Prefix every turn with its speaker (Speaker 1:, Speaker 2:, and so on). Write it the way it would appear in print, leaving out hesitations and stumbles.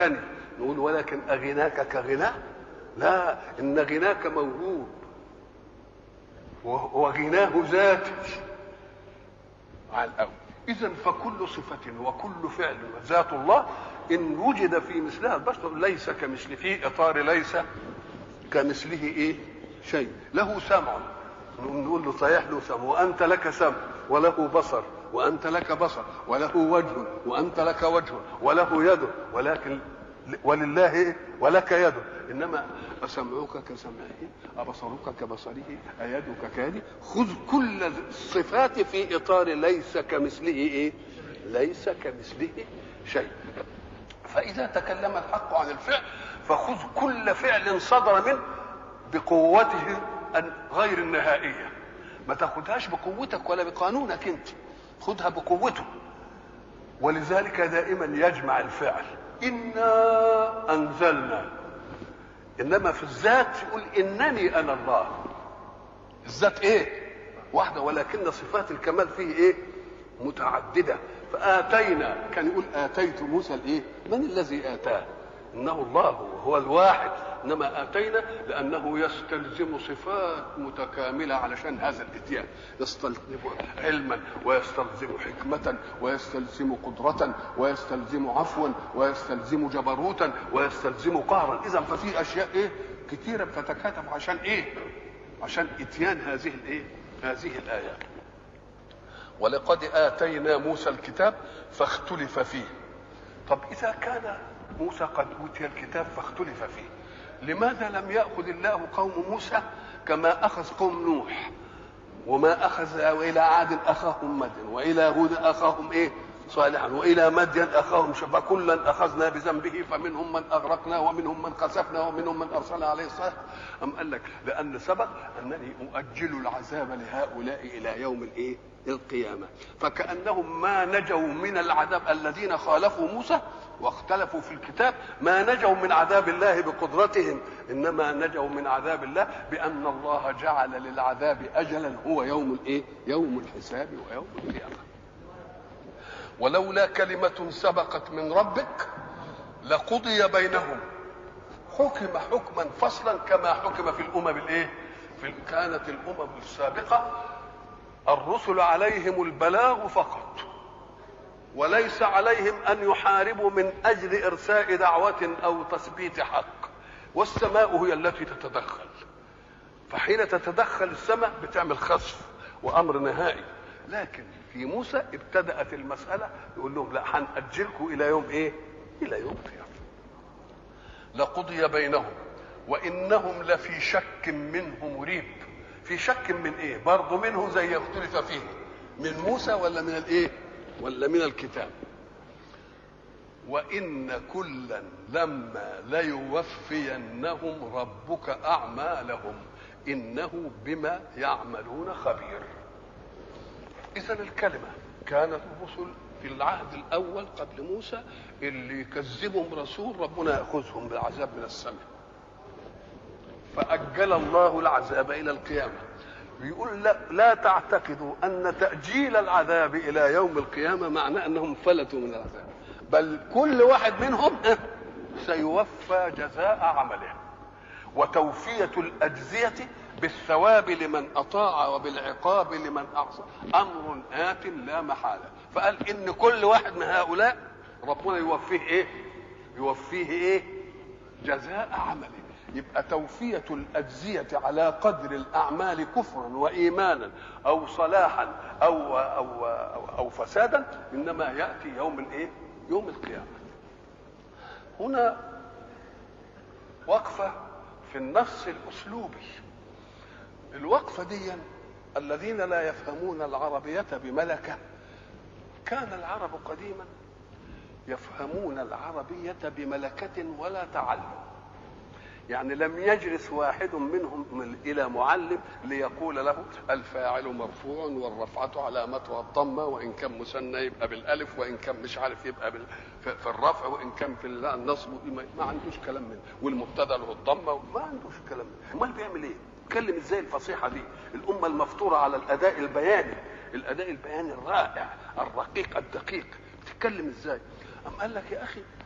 Speaker 1: نقول ولكن أغناك كغناه؟ لا، إن غناك موهوب وغناه ذاتي على الأول. إذن فكل صفة وكل فعل ذات الله إن وجد في مثلها البشر ليس كمثله، في إطار ليس كمثله إيه شيء. له سمع، نقول له صحيح له سمع، وأنت لك سمع وله بصر، وأنت لك بصر وله وجه، وأنت لك وجه وله يد، ولكن ولله إيه؟ ولك يد. إنما أسمعك كسمعه، أبصرك كبصره، أيدك كيدي. خذ كل الصفات في إطار ليس كمثله إيه؟ ليس كمثله شيء. فإذا تكلم الحق عن الفعل فخذ كل فعل صدر منه بقوته غير النهائية، ما تاخدهاش بقوتك ولا بقانونك انت، خدها بقوته. ولذلك دائما يجمع الفعل، إنا أنزلنا، إنما في الذات يقول إنني أنا الله. الذات إيه؟ واحدة، ولكن صفات الكمال فيه إيه؟ متعددة. فآتينا، كان يقول آتيت موسى الإيه؟ من الذي آتاه؟ إنه الله، هو الواحد. إنما آتينا لأنه يستلزم صفات متكاملة علشان هذا الإتيان، يستلزم علما ويستلزم حكمة ويستلزم قدرة ويستلزم عفوا ويستلزم جبروتا ويستلزم قهرا. إذا ففي أشياء إيه كثيرة بتتكاتف عشان إيه؟ عشان إتيان هذه الإيه؟ هذه الآيات. ولقد آتينا موسى الكتاب فاختلف فيه. طب إذا كان موسى قد أوتي الكتاب فاختلف فيه، لماذا لم يأخذ الله قوم موسى كما أخذ قوم نوح، وما أخذ وإلى عاد أخاهم مدين، وإلى هود أخاهم إيه صالحا، وإلى مدين أخاهم شعيبا، كلا أخذنا بذنبه فمنهم من أغرقنا ومنهم من خسفنا ومنهم من أرسلنا عليه الصيحة. أم قال لك لأن سبق أنني أؤجل العذاب لهؤلاء إلى يوم الإيه القيامة، فكأنهم ما نجوا من العذاب الذين خالفوا موسى واختلفوا في الكتاب، ما نجوا من عذاب الله بقدرتهم، إنما نجوا من عذاب الله بأن الله جعل للعذاب أجلا هو يوم الإيه؟ يوم الحساب ويوم القيامة. ولولا كلمة سبقت من ربك لقضي بينهم، حكم حكما فصلا كما حكم في الأمم الإيه؟ كانت الأمم السابقة الرسل عليهم البلاغ فقط، وليس عليهم أن يحاربوا من أجل إرساء دعوة أو تثبيت حق، والسماء هي التي تتدخل. فحين تتدخل السماء بتعمل خسف وأمر نهائي. لكن في موسى ابتدأت المسألة يقول لهم لا، هنأجلكم إلى يوم إيه؟ إلى يوم القيامة. لقضي بينهم وإنهم لفي شك منه مريب. في شك من إيه؟ برضه منه زي يختلف فيه، من موسى ولا من الإيه؟ ولا من الكتاب. وإن كلا لما ليوفينهم ربك أعمالهم إنه بما يعملون خبير. إذن الكلمة كانت الرسل في العهد الأول قبل موسى اللي يكذبهم رسول ربنا يأخذهم بالعذاب من السماء، فأجل الله العذاب إلى القيامة. بيقول لا تعتقدوا أن تأجيل العذاب إلى يوم القيامة معناه أنهم فلتوا من العذاب، بل كل واحد منهم سيوفى جزاء عمله، وتوفية الأجزية بالثواب لمن أطاع وبالعقاب لمن أعصى أمر آت لا محالة. فقال إن كل واحد من هؤلاء ربنا يوفيه إيه؟ يوفيه إيه؟ جزاء عمله. يبقى توفية الأجزية على قدر الأعمال كفرا وإيمانا أو صلاحا أو فسادا إنما يأتي يوم الإيه؟ يوم القيامة. هنا وقفة في النص الأسلوبي. الوقفة دي الذين لا يفهمون العربية بملكة، كان العرب قديما يفهمون العربية بملكة ولا تعلم. يعني لم يجلس واحد منهم إلى معلم ليقول له الفاعل مرفوع والرفعة علامتها الضمة، وإن كان مثنى يبقى بالألف، وإن كان مش عارف يبقى في الرفع، وإن كان في النصب. ما عندوش كلام منه، والمبتدأ له الضمة، ما عندوش كلام منه. امال بيعمل ايه؟ يتكلم ازاي الفصيحة دي؟ الأمة المفطورة على الأداء البياني، الأداء البياني الرائع الرقيق الدقيق، تتكلم ازاي؟ أم قال لك يا أخي